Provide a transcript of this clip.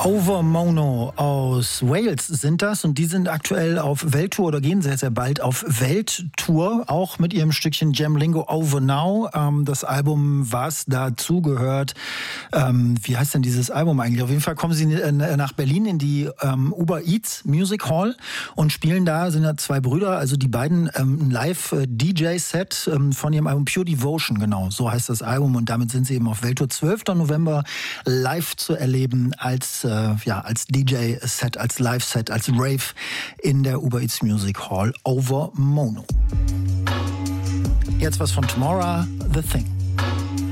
Over Mono aus Wales sind das und die sind aktuell auf Welttour oder gehen sehr, sehr bald auf Welttour, auch mit ihrem Stückchen Jamlingo Over Now. Das Album, was dazugehört, wie heißt denn dieses Album eigentlich? Auf jeden Fall kommen sie nach Berlin in die Uber Eats Music Hall und spielen da, sind da zwei Brüder, also die beiden ein Live-DJ-Set von ihrem Album Pure Devotion, genau, so heißt das Album und damit sind sie eben auf Welttour 12. November live zu erleben als DJ-Set, als Live-Set, als Rave in der Uber Eats Music Hall Over Mono. Jetzt was von Tomorrow, The Thing.